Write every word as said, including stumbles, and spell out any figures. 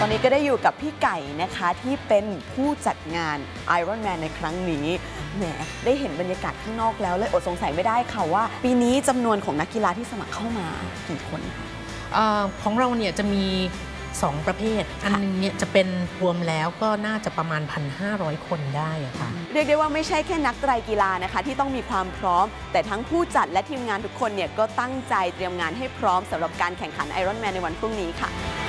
อนนี้ก็ได้อยู่กับพี่ไก่นะคะที่เป็นผู้จัดงาน Ironman ในครั้งนี้แหมได้เห็นบรรยากาศข้างนอกแล้วเลยอดสงสัยไม่ได้ค่ะว่าปีนี้จำนวนของนักกีฬาที่สมัครเข้ามากี่คนคะของเราเนี่ยจะมีสองประเภทอันนึงเนี่ยจะเป็นรวมแล้วก็น่าจะประมาณ หนึ่งพันห้าร้อย คนได้อะค่ะเรียกได้ว่าไม่ใช่แค่นักไตรกีฬานะคะที่ต้องมีความพร้อมแต่ทั้งผู้จัดและทีมงานทุกคนเนี่ยก็ตั้งใจเตรียมงานให้พร้อมสำหรับการแข่งขัน Ironman ในวันพรุ่งนี้ค่ะ